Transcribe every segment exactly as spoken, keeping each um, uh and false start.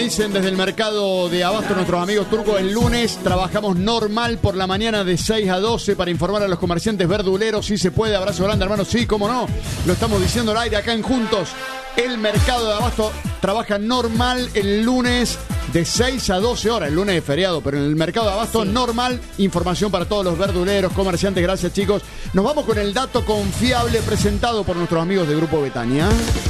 dicen desde el mercado de abasto nuestros amigos turcos, el lunes trabajamos normal por la mañana de seis a doce para informar a los comerciantes verduleros. Si se puede, abrazo grande, hermano. Sí, cómo no. Lo estamos diciendo al aire acá en Juntos. El mercado de abasto trabaja normal el lunes de seis a doce horas. El lunes es feriado, pero en el mercado de abasto sí. Normal. Información para todos los verduleros, comerciantes. Gracias, chicos. Nos vamos con el dato confiable presentado por nuestros amigos de Grupo Betania.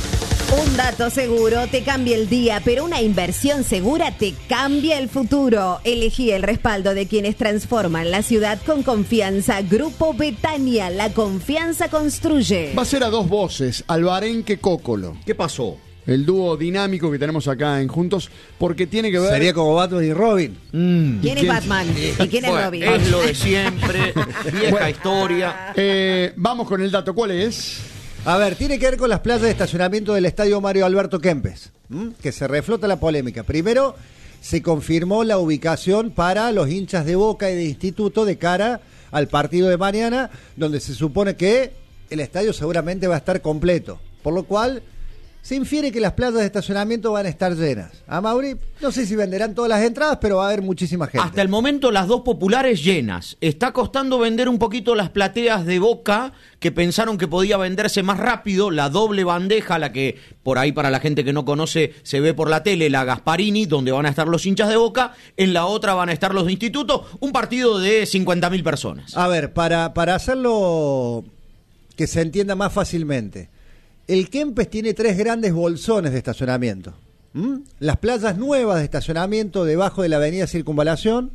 Un dato seguro te cambia el día, pero una inversión segura te cambia el futuro. Elegí el respaldo de quienes transforman la ciudad con confianza. Grupo Betania, la confianza construye. Va a ser a dos voces, Alvarenque Cócolo. ¿Qué pasó? El dúo dinámico que tenemos acá en Juntos, porque tiene que ver... Sería como Batman y Robin. Mm. ¿Quién es Batman? ¿Y quién es bueno, Robin? Es lo de siempre, vieja bueno, historia. Eh, vamos con el dato, ¿cuál es? A ver, tiene que ver con las playas de estacionamiento del estadio Mario Alberto Kempes, ¿m? que se reflota la polémica. Primero, se confirmó la ubicación para los hinchas de Boca y de Instituto de cara al partido de mañana, donde se supone que el estadio seguramente va a estar completo, por lo cual se infiere que las playas de estacionamiento van a estar llenas. A Mauri, no sé si venderán todas las entradas, pero va a haber muchísima gente. Hasta el momento las dos populares llenas. Está costando vender un poquito las plateas de Boca, que pensaron que podía venderse más rápido, la doble bandeja, la que por ahí para la gente que no conoce se ve por la tele, la Gasparini, donde van a estar los hinchas de Boca, en la otra van a estar los de Instituto, un partido de cincuenta mil personas. A ver, para, para hacerlo que se entienda más fácilmente, el Kempes tiene tres grandes bolsones de estacionamiento. ¿Mm? Las playas nuevas de estacionamiento debajo de la avenida Circunvalación,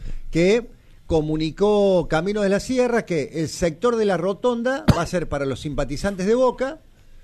que comunicó Caminos de la Sierra que el sector de la rotonda va a ser para los simpatizantes de Boca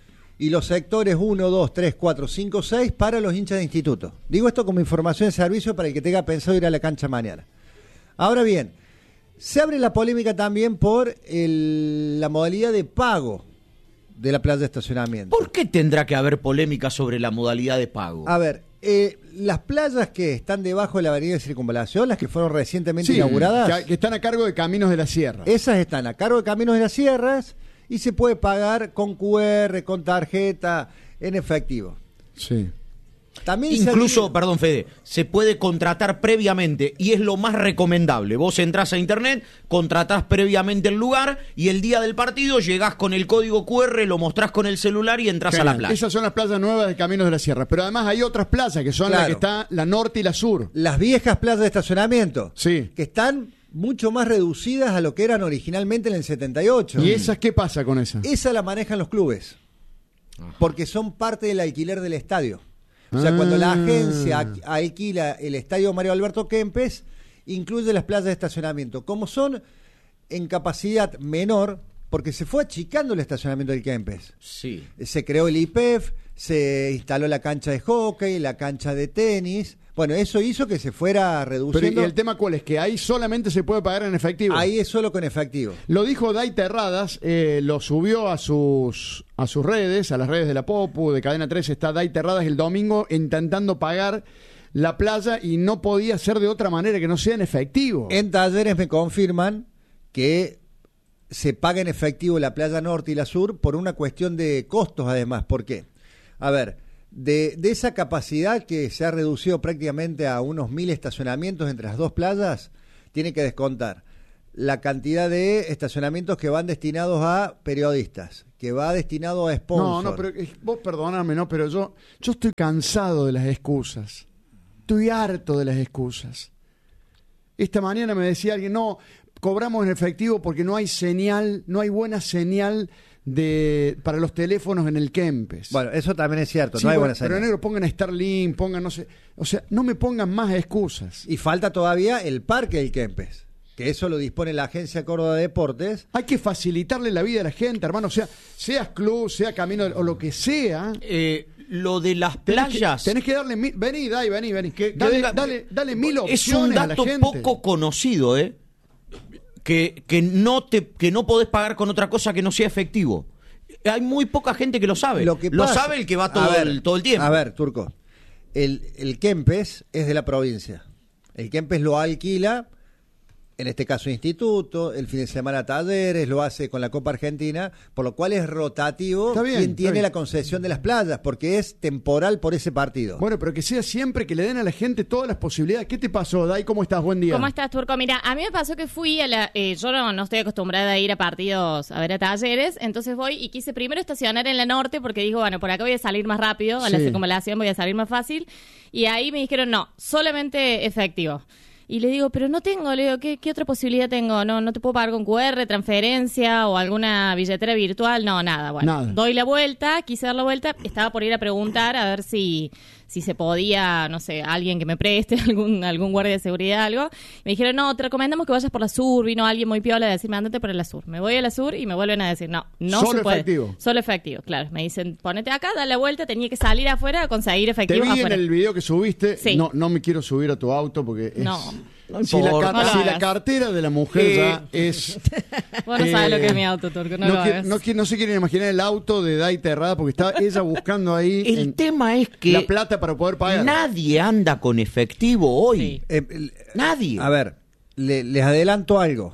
y los sectores uno, dos, tres, cuatro, cinco, seis para los hinchas de Instituto. Digo esto como información de servicio para el que tenga pensado ir a la cancha mañana. Ahora bien, se abre la polémica también por el, la modalidad de pago de la playa de estacionamiento. ¿Por qué tendrá que haber polémica sobre la modalidad de pago? A ver, eh, las playas que están debajo de la avenida de Circunvalación, las que fueron recientemente sí, inauguradas, que, que están a cargo de Caminos de la Sierra. Esas están a cargo de Caminos de las Sierras y se puede pagar con cu erre, con tarjeta, en efectivo. Sí. También incluso, se... perdón Fede, se puede contratar previamente y es lo más recomendable. Vos entrás a internet, contratás previamente el lugar y el día del partido llegás con el código cu erre, lo mostrás con el celular y entrás Genial. a la playa. Esas son las playas nuevas de Caminos de la Sierra, pero además hay otras playas que son claro. las que está la norte y la sur. Las viejas playas de estacionamiento, sí. que están mucho más reducidas a lo que eran originalmente en el setenta y ocho. ¿Y esas qué pasa con esas? Esa la manejan los clubes, porque son parte del alquiler del estadio. O sea, cuando la agencia alquila el estadio Mario Alberto Kempes, incluye las playas de estacionamiento. Como son en capacidad menor, porque se fue achicando el estacionamiento del Kempes. Sí. Se creó el I P E F, se instaló la cancha de hockey, la cancha de tenis. Bueno, eso hizo que se fuera reduciendo. Pero ¿y el tema cuál es? Que ahí solamente se puede pagar en efectivo. Ahí es solo con efectivo. Lo dijo Day Terradas, eh, lo subió a sus a sus redes, a las redes de la Popu, de Cadena tres, está Day Terradas el domingo intentando pagar la playa y no podía ser de otra manera que no sea en efectivo. En Talleres me confirman que se paga en efectivo la playa norte y la sur por una cuestión de costos además. ¿Por qué? A ver, De, de esa capacidad que se ha reducido prácticamente a unos mil estacionamientos entre las dos playas, tiene que descontar la cantidad de estacionamientos que van destinados a periodistas, que va destinado a sponsors. No, no, pero eh, vos perdóname, no, pero yo, yo estoy cansado de las excusas. Estoy harto de las excusas. Esta mañana me decía alguien, no, cobramos en efectivo porque no hay señal, no hay buena señal de para los teléfonos en el Kempes. Bueno, eso también es cierto, sí, no hay bueno, buena señal. Pero negro, pongan Starlink, pongan no sé, o sea, no me pongan más excusas. Y falta todavía el parque del Kempes, que eso lo dispone la Agencia Córdoba de Deportes. Hay que facilitarle la vida a la gente, hermano, o sea, seas club, sea camino o lo que sea. Eh, lo de las playas. Tenés que, tenés que darle mil, vení, Dai, vení, vení. Que, dale, venga, dale, dale mil opciones. Es un dato a la gente. poco conocido, ¿eh? Que, que no te que no podés pagar con otra cosa que no sea efectivo. Hay muy poca gente que lo sabe. Lo, que lo pasa, sabe el que va todo, ver, el, todo el tiempo. A ver, Turco, el, el Kempes es de la provincia. El Kempes lo alquila en este caso instituto, el fin de semana talleres, lo hace con la Copa Argentina, por lo cual es rotativo Está bien, quien está tiene bien. la concesión de las playas, porque es temporal por ese partido. Bueno, pero que sea siempre que le den a la gente todas las posibilidades. ¿Qué te pasó, Dai? ¿Cómo estás? Buen día. ¿Cómo estás, Turco? Mira, a mí me pasó que fui a la... eh, yo no, no estoy acostumbrada a ir a partidos, a ver a talleres, entonces voy y quise primero estacionar en la norte porque digo, bueno, por acá voy a salir más rápido, a la Sí. circunvalación voy a salir más fácil, y ahí me dijeron, no, solamente efectivo. Y le digo, pero no tengo, le digo, ¿qué, qué otra posibilidad tengo? No, no te puedo pagar con cu erre, transferencia o alguna billetera virtual, no, nada. Bueno, Nada. doy la vuelta, quise dar la vuelta, estaba por ir a preguntar a ver si, si se podía, no sé, alguien que me preste, algún, algún guardia de seguridad, algo. Me dijeron, no, te recomendamos que vayas por la sur, vino alguien muy piola a decirme, andate por la sur. Me voy a la sur y me vuelven a decir, no, no Solo se puede. efectivo. Solo efectivo, claro. Me dicen, ponete acá, da la vuelta, tenía que salir afuera a conseguir Te efectivo vi afuera. en el video que subiste. Sí. No, no me quiero subir a tu auto porque es... No. No si, la, importa. car- No lo si la hagas. cartera de la mujer Eh, ya es... Vos no eh, sabés lo que es mi auto, Turco, no, no, lo qui- hagas. no, qui- no se quieren imaginar el auto de Dai Terrada porque está ella buscando ahí El en- tema es que la plata para poder pagar. nadie anda con efectivo hoy. Sí. Eh, el- Nadie. A ver, le- les adelanto algo.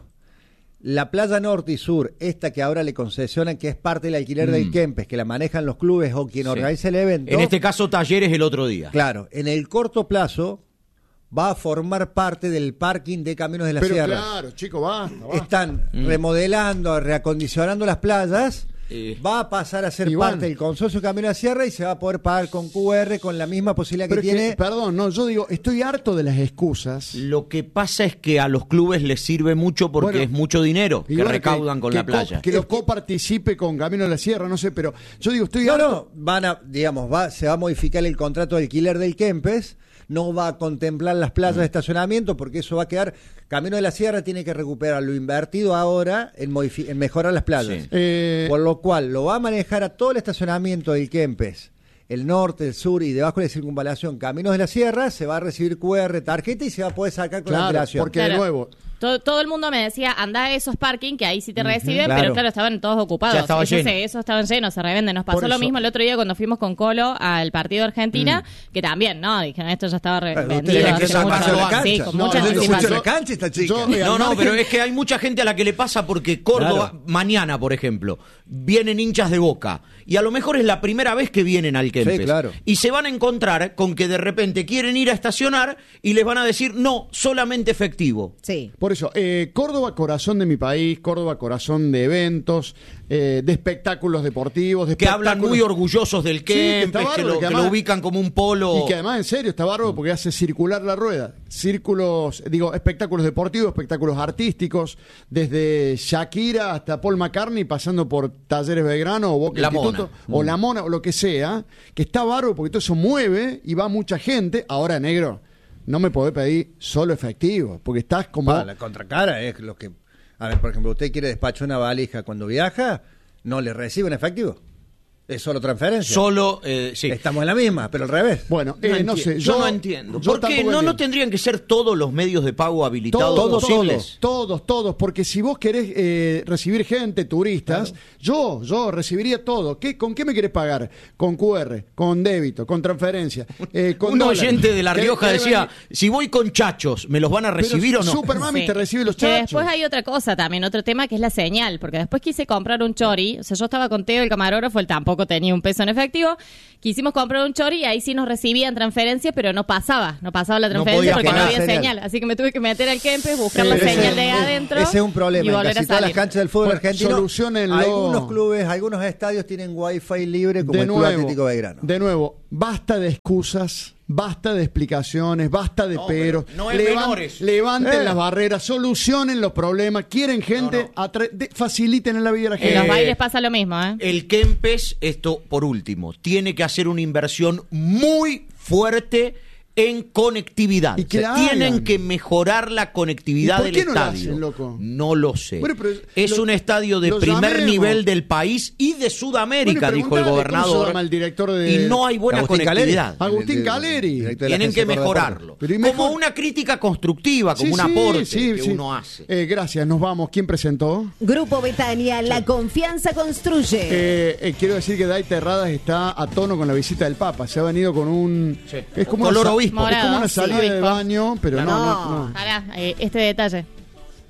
La playa norte y sur, esta que ahora le concesionan, que es parte del alquiler del Kempes, que la manejan los clubes o quien Sí. organiza el evento. En este caso, talleres el otro día. Claro, en el corto plazo va a formar parte del parking de Caminos de la Pero Sierra. claro, chico, basta, basta. Están Mm. remodelando, reacondicionando las playas. Eh. Va a pasar a ser Y bueno. parte del consorcio Camino de la Sierra y se va a poder pagar con cu erre con la misma posibilidad Pero que es que, tiene. perdón, no, yo digo, estoy harto de las excusas. Lo que pasa es que a los clubes les sirve mucho porque Bueno, es mucho dinero Y que bueno, recaudan con que la co- playa. que lo coparticipe con Camino de la Sierra, no sé, pero yo digo, estoy No, harto. no, van a, digamos, va, se va a modificar el contrato de alquiler del Kempes, no va a contemplar las playas de estacionamiento porque eso va a quedar. Camino de la Sierra tiene que recuperar lo invertido ahora en, modifi- en mejorar las playas. Sí. Eh, Por lo cual lo va a manejar a todo el estacionamiento del Kempes, el norte, el sur y debajo de la circunvalación, Caminos de la Sierra, se va a recibir cu erre, tarjeta y se va a poder sacar con la claro, antelación. porque de Claro. nuevo, Todo, todo el mundo me decía, anda a esos parking que ahí sí te reciben, claro. pero claro, estaban todos ocupados. Ya estaba Eso lleno. se- esos estaban llenos, se revenden. Nos pasó Por lo eso. mismo el otro día cuando fuimos con Colo al partido de Argentina, Mm. que también, ¿no? Dijeron, esto ya estaba re- Claro, vendido. ustedes tienen que hace sacarlo mucho- de la sí, cancha. con No, mucha yo no anticipación. escucho la cancha esta chica. Yo, eh, No, al no, margen- pero es que hay mucha gente a la que le pasa porque Córdoba, Claro. mañana, por ejemplo, vienen hinchas de Boca y a lo mejor es la primera vez que vienen al Kempes. Sí, claro. Y se van a encontrar con que de repente quieren ir a estacionar y les van a decir, no, solamente efectivo. Sí. Por eso, eh, Córdoba, corazón de mi país, Córdoba, corazón de eventos, eh, de espectáculos deportivos, de Que hablan espectáculos- muy orgullosos del Sí, que está Kempes, que, bárbaro, lo, que que además- lo ubican como un polo. Y que además, en serio, está bárbaro porque hace circular la rueda. Círculos, digo, espectáculos deportivos, espectáculos artísticos, desde Shakira hasta Paul McCartney, pasando por Talleres Belgrano o Boca La Instituto, Mona. o La Mona, o lo que sea, que está bárbaro porque todo eso mueve y va mucha gente. Ahora, negro, no me podés pedir solo efectivo, porque estás como... Pa, la contracara es lo que. A ver, por ejemplo, usted quiere despachar una valija cuando viaja, no le recibe en efectivo. Es solo transferencia. Solo, eh, sí. Estamos en la misma, pero al revés. Bueno, eh, no, enti- sé, yo, no entiendo. yo ¿Por qué tampoco no, no entiendo. tendrían que ser todos los medios de pago habilitados Todos, posibles? todos, todos, todos, porque si vos querés eh, recibir gente, turistas, yo, yo recibiría todo. ¿Qué, ¿Con qué me querés pagar? Con cu erre, con débito, con transferencia, eh, con Un dólares. oyente de La ¿Qué- Rioja qué decía, venir? si voy con chachos, ¿me los van a Pero recibir o no? Super Mami Sí. te recibe los Que chachos. después hay otra cosa también, otro tema que es la señal, porque después quise comprar un chori, o sea, yo estaba con Teo, el camarógrafo, él tampoco tenía un peso en efectivo, quisimos comprar un chori y ahí sí nos recibían transferencia, pero no pasaba, no pasaba la No transferencia podías porque no pagar había señal. señal. Así que me tuve que meter al Kempes, buscar Eh, la pero señal ese- de adentro Ese es un problema. y En volver a casi todas las salir. canchas del fútbol Bueno, argentino, soluciónenlo. algunos clubes, algunos estadios tienen wifi libre como de el Club nuevo, Atlético Belgrano. de nuevo, basta de excusas, basta de explicaciones, basta de No, peros. pero no es Levan- menores. Levanten Eh. las barreras, solucionen los problemas, quieren gente, No, atra- de- faciliten en la vida a la En gente. los Eh, bailes pasa lo mismo, ¿eh? El Kempes, esto por último, tiene que hacer una inversión muy fuerte en conectividad. Y que Se la tienen hagan. que mejorar la conectividad ¿Y por del qué no la estadio. hacen, loco? No lo sé. Bueno, pero es lo- un estadio de lo primer llamemos. nivel del país y de Sudamérica, Bueno, y dijo el preguntale cómo se gobernador. llama el director de- Y no hay buena Agustín conectividad. Caleri. Agustín El- el- Caleri. director de la Tienen Agencia que de Deportes. mejorarlo. Pero y mejor- Como una crítica constructiva, como Sí, un sí, aporte sí, que sí. uno hace. Eh, gracias, nos vamos. ¿Quién presentó? Grupo Betania, la confianza construye. Eh, eh, quiero decir que Dai Terradas está a tono con la visita del Papa. Se ha venido con un... Sí. Es como Color una, sa- obispo. es como una Morado, salida sí, de obispo. baño, pero no, no, No. no. Ojalá, eh, este detalle.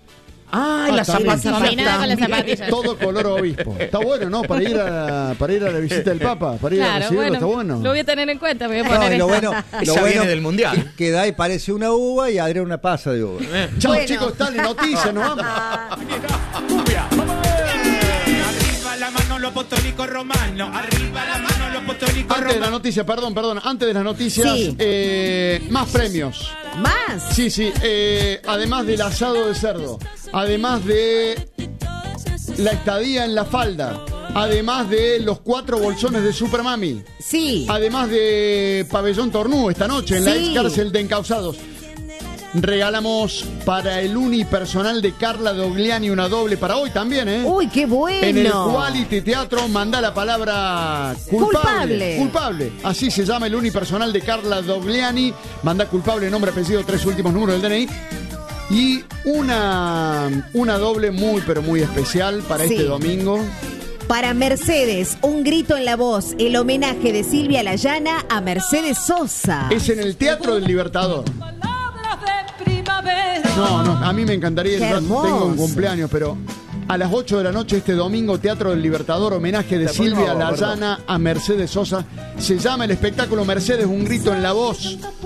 Ah, Ah, las también. zapatillas. Combinada con las zapatillas. Todo color obispo. Está bueno, ¿no? Para ir a, para ir a la visita del Papa, para ir a Claro, recibirlo, bueno, está bueno. lo voy a tener en cuenta. Me voy a No, poner y lo esta. bueno, lo Esa bueno viene del Mundial. Que, que da y parece una uva y Adrián una pasa de uva. Eh. Chao, Bueno. chicos, dale noticias, nos vamos. Arriba la mano los apostólicos romanos, arriba la mano los apostólicos Antes de la romanos. noticia, perdón, perdón, antes de las noticias, Sí. eh, más premios. Más. Sí, sí, eh, además del asado de cerdo, además de la estadía en la falda, además de los cuatro bolsones de Supermami, Sí. además de Pabellón Tornú esta noche en la Sí. ex cárcel de Encausados. Regalamos para el unipersonal de Carla Dogliani una doble para hoy también, ¿eh? Uy, qué bueno. En el Quality Teatro manda la palabra culpable. Culpable. Culpable. Así se llama el unipersonal de Carla Dogliani. Manda culpable, nombre, apellido, tres últimos números del D N I. Y una, una doble muy, pero muy especial para Sí. este domingo. Para Mercedes, un grito en la voz, el homenaje de Silvia Layana a Mercedes Sosa. Es en el Teatro del Libertador. No, no, a mí me encantaría. Qué Yo hermoso. tengo un cumpleaños, pero a las ocho de la noche este domingo, Teatro del Libertador, homenaje de Silvia no, Layana a Mercedes Sosa. Se llama el espectáculo Mercedes, un grito en la voz.